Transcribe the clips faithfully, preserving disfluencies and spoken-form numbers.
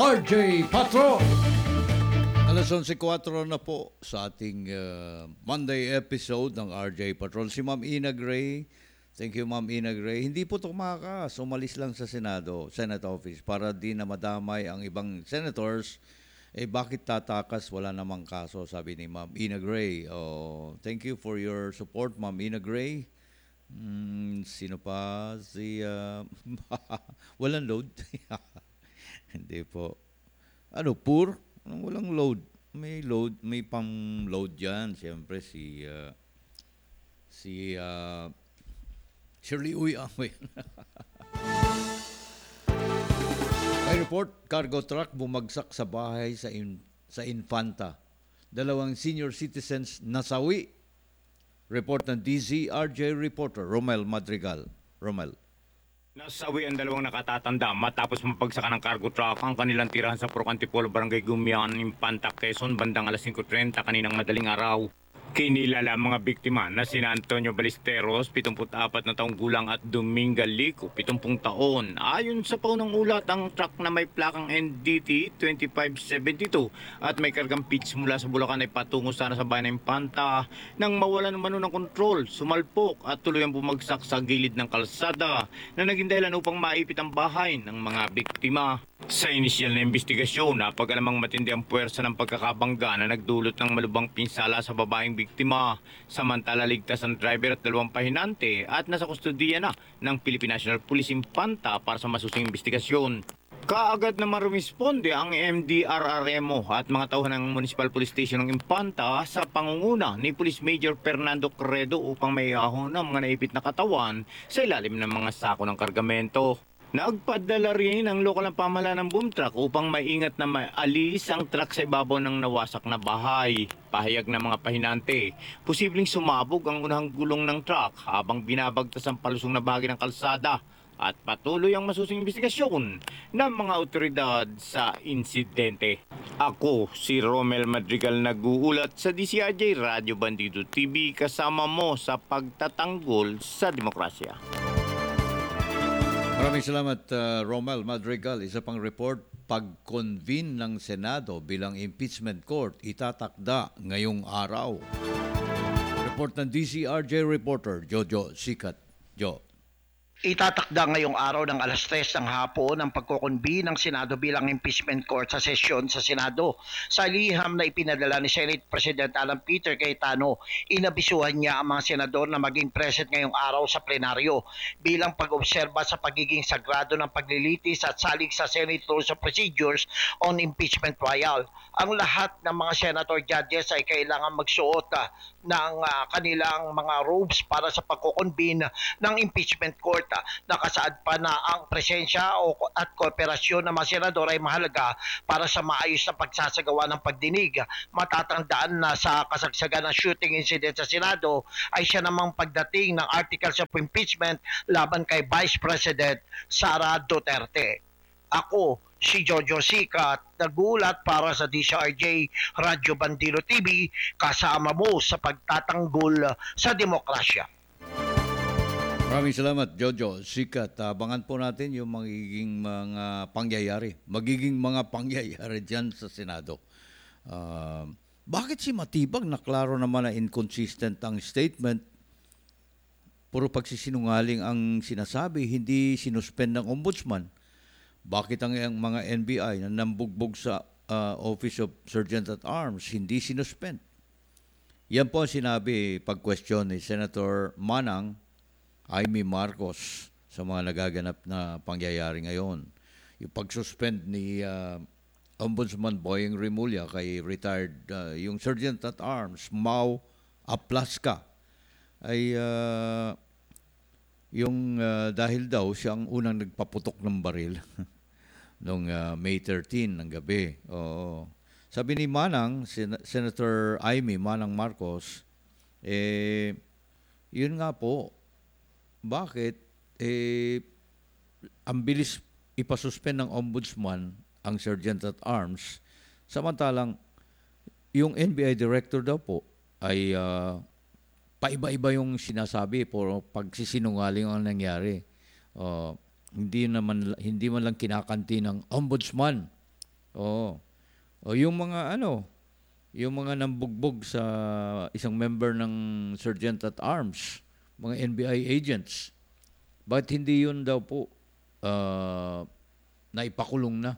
R J Patron. Alas onse kwatro na po sa ating uh, Monday episode ng R J Patrol. Si Ma'am Ina Gray. Thank you, Ma'am Ina Gray. Hindi po tumakas. Umalis lang sa Senado, Senate Office para di na madamay ang ibang senators. Eh, bakit tatakas? Wala namang kaso, sabi ni Ma'am Ina Gray. Oh, thank you for your support, Ma'am Ina Gray. Hmm, sino pa? Si, uh, walang load. Hindi po. Ano, poor? Walang load. May load, may pang-load dyan. Siyempre si, uh, si, uh, Shirley Uy. Ah, wait. May report, cargo truck bumagsak sa bahay sa, in, sa Infanta. Dalawang senior citizens nasawi. Report ng D Z R J reporter, Romel Madrigal. Romel. Nasawi ang dalawang nakatatanda matapos mapagsakan ng cargo truck ang kanilang tirahan sa Puro Antipolo, Barangay Gumian, Infanta, Quezon, bandang alas singko trenta kaninang madaling araw. Kinilala ang mga biktima na sina Antonio Ballesteros, pitungput apat na taong gulang at Dominga Lico, pitungpung taon. Ayon sa paunang ulat, ang truck na may plakang N D T twenty-five seventy-two at may kargang pitch mula sa Bulacan ay patungo sana sa bayan ng Infanta nang mawalan naman ng kontrol, sumalpok at tuluyang bumagsak sa gilid ng kalsada na naging dahilan upang maipit ang bahay ng mga biktima. Sa inisyal na investigasyon, napag-alamang matindi ang puwersa ng pagkakabangga na nagdulot ng malubhang pinsala sa babaeng biktima. Samantala ligtas ang driver at dalawang pahinante at nasa kustodiya na ng Philippine National Police Infanta para sa masusing investigasyon. Kaagad na marumisponde ang M D R R M O at mga tauhan ng Municipal Police Station ng Infanta sa pangunguna ni Police Major Fernando Credo upang maiahon ang mga naipit na katawan sa ilalim ng mga sako ng kargamento. Nagpadala rin ang lokal na pamahalaan ng boom truck upang maingat na maalis ang truck sa ibabaw ng nawasak na bahay. Pahayag ng mga pahinante, posibleng sumabog ang unang gulong ng truck habang binabagtas ang palusong na bahagi ng kalsada at patuloy ang masusing investigasyon ng mga otoridad sa insidente. Ako, si Romel Madrigal, nag-uulat sa D C R J Radio Bandido T V, kasama mo sa pagtatanggol sa demokrasya. Maraming salamat, uh, Romel Madrigal. Isa pang report, pag-convene ng Senado bilang impeachment court itatakda ngayong araw. Report ng D C R J reporter, Jojo Sikat. Jo. Itatakda ngayong araw ng alas tres ng hapon ang pagkokonbine ng Senado bilang impeachment court sa sesyon sa Senado. Sa liham na ipinadala ni Senate President Alan Peter Cayetano, inabisuhan niya ang mga senador na maging present ngayong araw sa plenaryo bilang pag-obserba sa pagiging sagrado ng paglilitis at salig sa Senate Rules of Procedures on Impeachment Trial. Ang lahat ng mga senator judges ay kailangan magsuot uh, ng uh, kanilang mga robes para sa pagkokonbine ng impeachment court. Nakasaad pa na ang presensya o at kooperasyon ng mga senador ay mahalaga para sa maayos na pagsasagawa ng pagdinig. Matatandaan na sa kasagsagan ng shooting incident sa Senado ay siya namang pagdating ng articles of impeachment laban kay Vice President Sara Duterte. Ako, si Jojo Sikat, nagulat para sa D C R J Radio Bandido T V, kasama mo sa pagtatanggol sa demokrasya. Maraming salamat, Jojo Sikat. Abangan po natin yung magiging mga pangyayari. Magiging mga pangyayari dyan sa Senado. Uh, bakit si Matibag na klaro naman na inconsistent ang statement? Puro pagsisinungaling ang sinasabi, hindi sinuspend ng ombudsman. Bakit ang, ang mga N B I na nambugbog sa uh, Office of Sergeant at Arms, hindi sinuspend? Yan po ang sinabi pag-question ni Senator Manang Amy Marcos sa mga nagaganap na pangyayari ngayon. Yung pag-suspend ni uh, Ombudsman Boyeng Remulla kay retired uh, yung Sergeant at Arms, Mau Aplaska, ay uh, yung uh, dahil daw siyang unang nagpaputok ng baril noong uh, May thirteenth ng gabi. Oo. Sabi ni Manang, Sen- Senator Amy Manang Marcos, eh, yun nga po, bakit eh, ang bilis ipasuspend ng ombudsman ang Sergeant at Arms, samantalang yung N B I director daw po ay uh, paiba-iba yung sinasabi, puro pagsisinungaling ang nangyari. Uh, hindi naman hindi man lang kinakanti ng ombudsman Oo. O yung mga ano, yung mga nambugbog sa isang member ng Sergeant at Arms, mga N B I agents. Bakit hindi yun daw po ah, naipakulong na?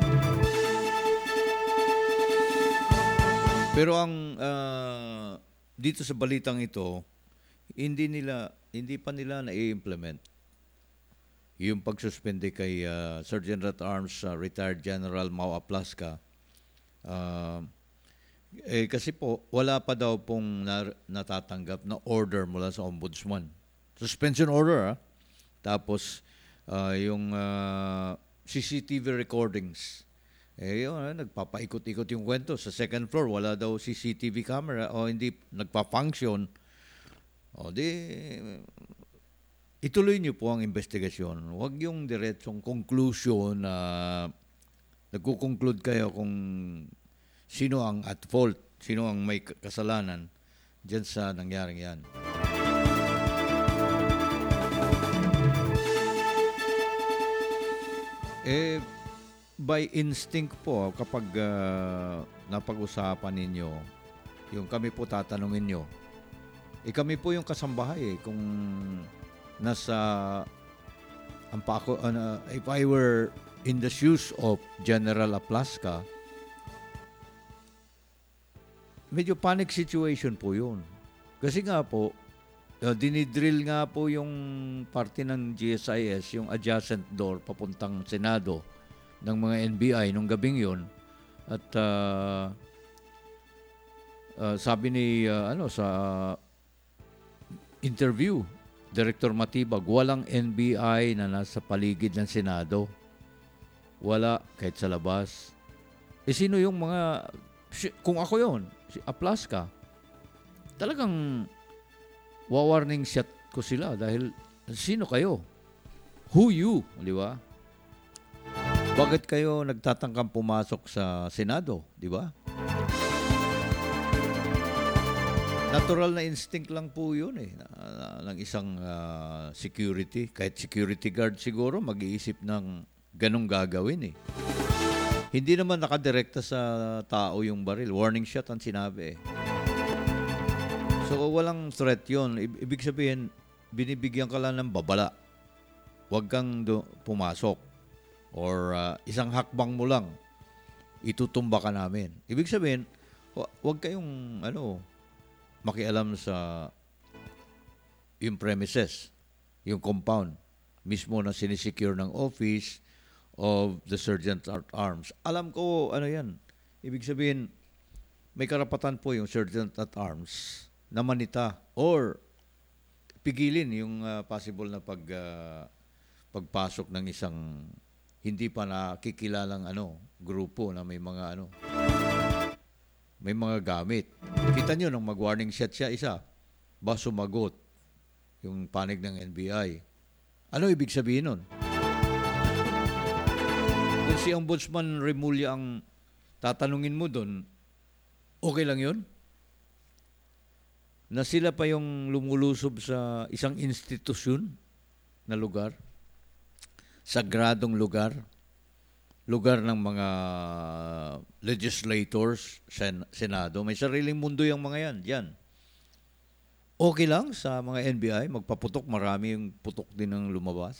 Pero ang ah, dito sa balitang ito, hindi nila hindi pa nila na-implement yung pagsuspende kay ah, Sergeant at Arms ah, retired General Mau Aplasca. Ah, eh kasi po wala pa daw pong na- natatanggap na order mula sa ombudsman. Suspension order ah. Tapos ah, yung ah, C C T V recordings. Eh, yun, ah, nagpapaikot-ikot yung kwento. Sa second floor, wala daw C C T V camera o hindi nagpa-function. O di, ituloy niyo po ang investigasyon. Huwag yung diretsong conclusion na nagko-conclude kayo kung sino ang at fault, sino ang may kasalanan dyan sa nangyaring yan. Eh, by instinct po, kapag ah, napag-usapan ninyo, yung kami po tatanungin nyo, eh kami po yung kasambahay eh, kung nasa, ang pa ako, ano, if I were in the shoes of General Aplasca, medyo panic situation po yun. Kasi nga po, uh, dinidrill nga po yung parte ng G S I S, yung adjacent door papuntang Senado ng mga N B I nung gabing yun. At uh, uh, sabi ni, uh, ano, sa interview, Director Matibag, walang N B I na nasa paligid ng Senado. Wala, kahit sa labas. Eh sino yung mga, si- kung ako yon si Aplasca, talagang wa-warning shot ko sila dahil sino kayo? Who you? Di ba? Bakit kayo nagtatangkang pumasok sa Senado? Di ba? Natural na instinct lang po yun eh, na, na- ng isang ah, security. Kahit security guard siguro, mag-iisip ng ganong gagawin eh. Hindi naman nakadirekta sa tao yung baril. Warning shot ang sinabi eh. So walang threat yun. I- ibig sabihin, binibigyan ka lang ng babala. Huwag kang do- pumasok. Or ah, isang hakbang mo lang, itutumba ka namin. Ibig sabihin, hu- huwag kayong ano, makialam sa yung premises, yung compound, mismo na sinisecure ng office of the Sergeant at Arms. Alam ko, ano yan, ibig sabihin, may karapatan po yung Sergeant at Arms na manita or pigilin yung ah, possible na pag, ah, pagpasok ng isang hindi pa nakikilalang ano, grupo na may mga ano, may mga gamit. Kita nyo nung mag-warning shot siya isa, ba sumagot yung panig ng N B I. Ano ibig sabihin nun? Kung si Ombudsman Remulla ang tatanungin mo dun, okay lang yun? Na sila pa yung lumulusob sa isang institusyon na lugar, sagradong lugar, lugar ng mga legislators, sen- Senado. May sariling mundo yung mga yan, dyan. Okay lang sa mga N B I, magpaputok, marami yung putok din ang lumabas.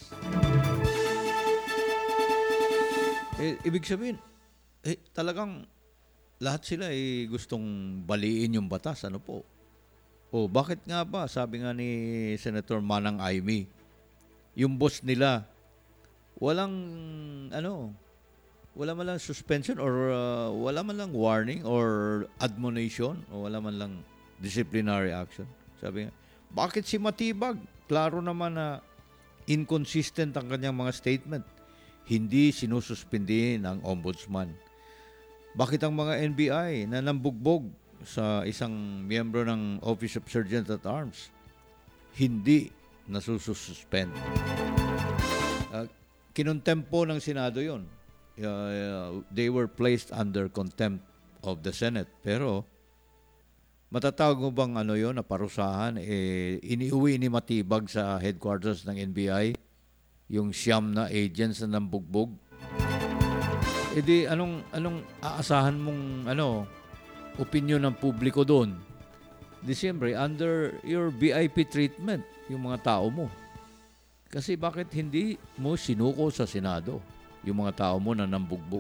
Eh, ibig sabihin, eh, talagang lahat sila ay gustong baliin yung batas, ano po? O bakit nga ba, sabi nga ni Senator Manang Aimee, yung boss nila, walang, ano, wala man lang suspension or uh, wala man lang warning or admonition o wala man lang disciplinary action. Sabi nga, bakit si Matibag? Klaro naman na inconsistent ang kanyang mga statement. Hindi sinususpindi ng ombudsman. Bakit ang mga N B I na nambugbog sa isang miyembro ng Office of Sergeant at Arms hindi nasususpend? Uh, kinontempo ng Senado yon. Uh, they were placed under contempt of the Senate. Pero matatawag mo bang ano yon na parusahan? Eh, iniuwi ni Matibag sa headquarters ng N B I yung siyam na agents na nambugbog. edi anong anong aasahan mong ano opinion ng publiko doon? Di siyempre, under your V I P treatment, yung mga tao mo. Kasi bakit hindi mo sinuko sa Senado yung mga tao mo na nambugbog?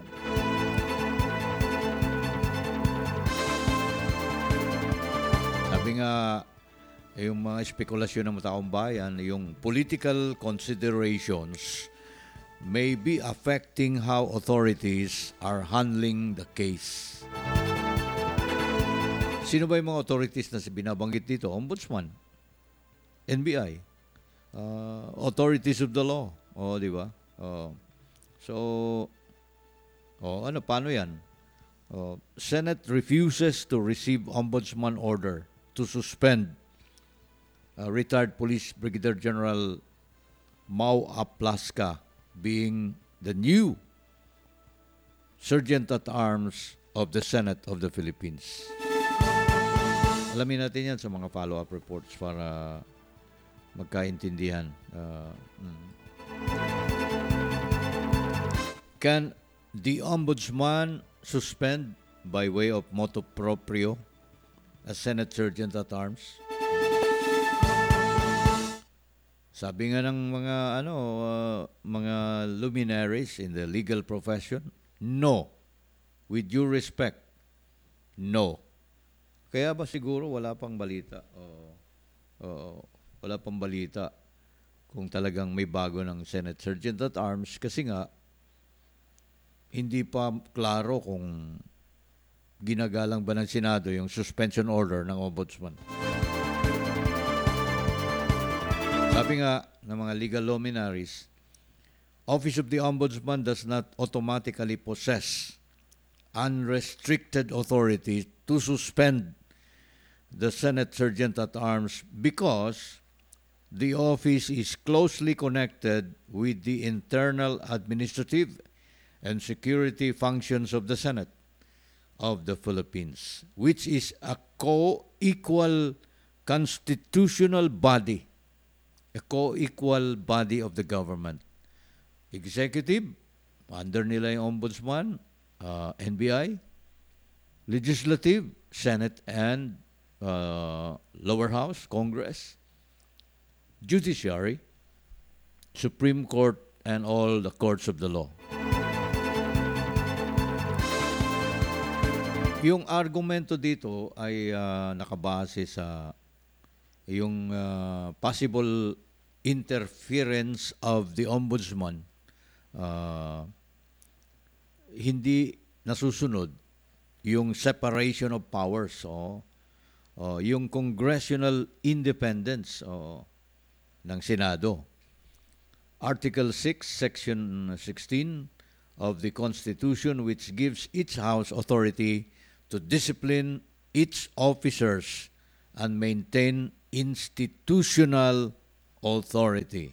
Sabi nga, yung mga espekulasyon ng mga taong bayan, yung political considerations may be affecting how authorities are handling the case. Sino ba yung mga authorities na binabanggit dito? Ombudsman, N B I, uh, authorities of the law. O, di ba? Oh. So, oh, ano, paano yan? Oh, Senate refuses to receive ombudsman order to suspend uh, retired Police Brigadier General Mau Aplaska being the new Sergeant at Arms of the Senate of the Philippines. Alamin natin yan sa mga follow-up reports para magkaintindihan. Uh, mm. Can the Ombudsman suspend by way of motu proprio a Senate Sergeant at Arms? Sabi nga ng mga ano uh, mga luminaries in the legal profession, no. With due respect, no. Kaya ba siguro wala pang balita? O, o wala pang balita kung talagang may bago ng Senate Sergeant at Arms kasi nga hindi pa klaro kung ginagalang ba ng Senado yung suspension order ng Ombudsman. Sabi nga ng mga legal luminaries, Office of the Ombudsman does not automatically possess unrestricted authority to suspend the Senate Sergeant at Arms because the office is closely connected with the internal administrative and security functions of the Senate of the Philippines, which is a co-equal constitutional body, a co-equal body of the government. Executive, under nila yung Ombudsman, uh, N B I, Legislative, Senate and uh, Lower House, Congress, Judiciary, Supreme Court, and all the courts of the law. Yung argumento dito ay uh, nakabase sa yung uh, possible interference of the Ombudsman. Uh, hindi nasusunod yung separation of powers o oh, yung congressional independence oh, ng Senado. Article six, Section sixteen of the Constitution, which gives each House authority to discipline its officers and maintain institutional authority.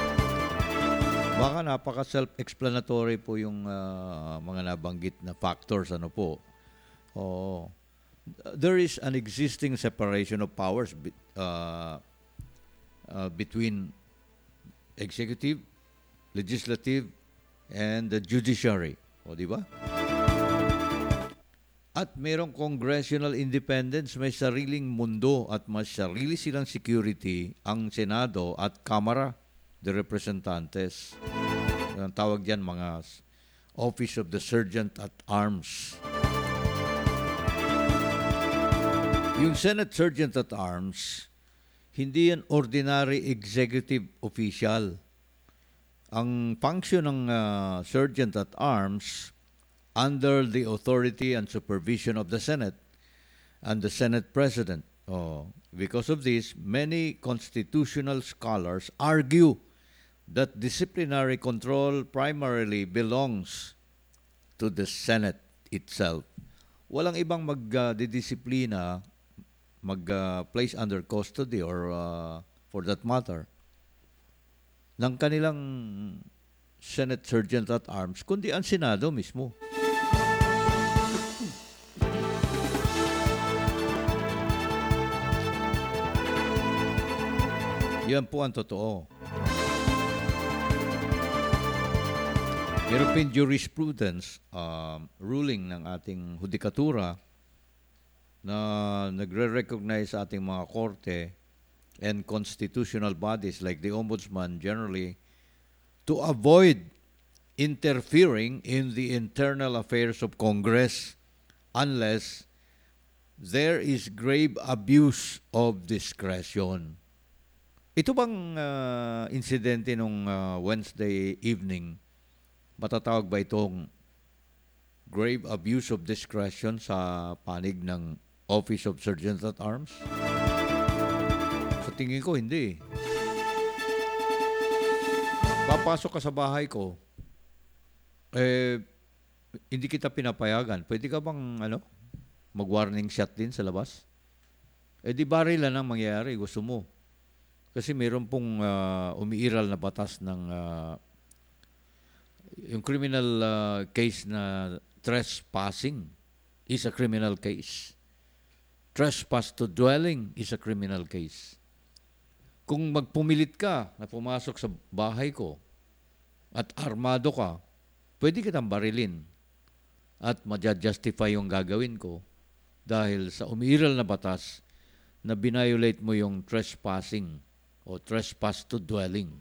Baka napaka-self-explanatory po yung uh, mga nabanggit na factors. Ano po? Oh, there is an existing separation of powers be, uh, uh, between executive, legislative, and the judiciary. O, di ba? At mayroong congressional independence, may sariling mundo at may sarili silang security ang Senado at Kamara de Representantes. Ang tawag diyan mga Office of the Sergeant at Arms. Yung Senate Sergeant at Arms, hindi yan ordinary executive official. Ang function ng uh, Sergeant at Arms under the authority and supervision of the Senate and the Senate President. Oh, because of this, many constitutional scholars argue that disciplinary control primarily belongs to the Senate itself. Walang ibang mag-didisiplina, mag-place uh, under custody or uh, for that matter, ng kanilang Senate Sergeant at Arms, kundi ang Senado mismo. Yan po ang totoo. European jurisprudence um, ruling ng ating hudikatura na nagre-recognize sa ating mga korte and constitutional bodies like the Ombudsman generally to avoid interfering in the internal affairs of Congress unless there is grave abuse of discretion. Ito bang uh, insidente nung uh, Wednesday evening, matatawag ba itong grave abuse of discretion sa panig ng Office of Sergeant at Arms? Sa tingin ko, hindi. Papasok ka sa bahay ko, eh, hindi kita pinapayagan. Pwede ka bang, ano, mag-warning shot din sa labas? Eh, di barilan ang mangyayari. Gusto mo. Kasi mayroon pong uh, umiiral na batas ng uh, yung criminal uh, case na trespassing is a criminal case. Trespass to dwelling is a criminal case. Kung magpumilit ka na pumasok sa bahay ko at armado ka, pwede kitang barilin at ma-justify yung gagawin ko dahil sa umiiral na batas na binayolate mo yung trespassing o trespass to dwelling.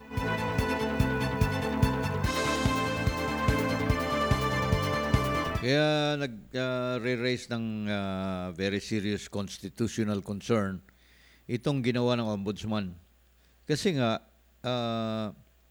Kaya nag-re-raise uh, ng uh, very serious constitutional concern itong ginawa ng Ombudsman. Kasi nga, uh,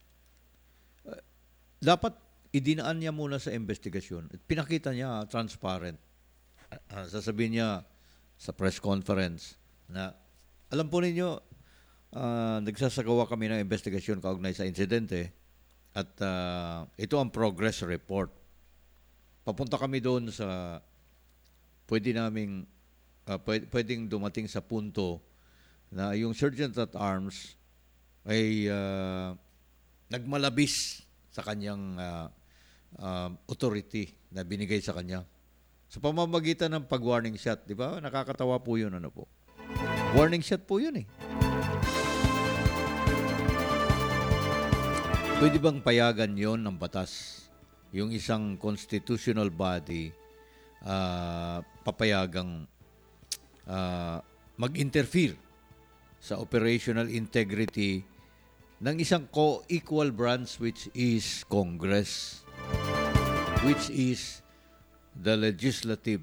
dapat idinaan niya muna sa investigasyon. Pinakita niya transparent. Uh, sasabihin niya sa press conference na, alam po ninyo, Uh, nagsasagawa kami ng investigasyon kaugnay sa insidente at uh, ito ang progress report. Papunta kami doon sa pwede naming uh, pwedeng dumating sa punto na yung Sergeant at Arms ay uh, nagmalabis sa kanyang uh, uh, authority na binigay sa kanya. Sa pamamagitan ng pag-warning shot, di ba? Nakakatawa po yun, ano po. Warning shot po yun eh. Pwede bang payagan yon ng batas? Yung isang constitutional body uh, papayagang uh, mag-interfere sa operational integrity ng isang co-equal branch which is Congress, which is the legislative